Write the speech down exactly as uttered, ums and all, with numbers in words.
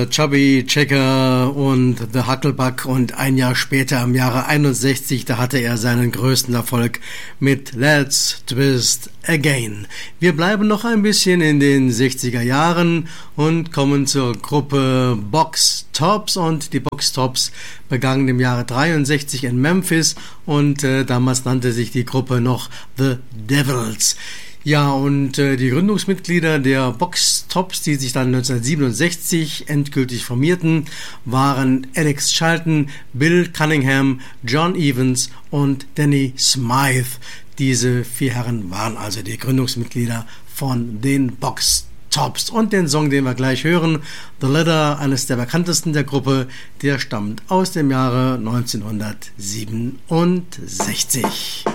Chubby Checker und The Hucklebuck, und ein Jahr später, im Jahre einundsechzig, da hatte er seinen größten Erfolg mit Let's Twist Again. Wir bleiben noch ein bisschen in den sechziger Jahren und kommen zur Gruppe Box Tops, und die Box Tops begannen im Jahre dreiundsechzig in Memphis, und äh, damals nannte sich die Gruppe noch The Devils. Ja, und äh, die Gründungsmitglieder der Box Tops, die sich dann neunzehnhundertsiebenundsechzig endgültig formierten, waren Alex Charlton, Bill Cunningham, John Evans und Danny Smythe. Diese vier Herren waren also die Gründungsmitglieder von den Box Tops. Und den Song, den wir gleich hören, The Letter, eines der bekanntesten der Gruppe, der stammt aus dem Jahre neunzehnhundertsiebenundsechzig.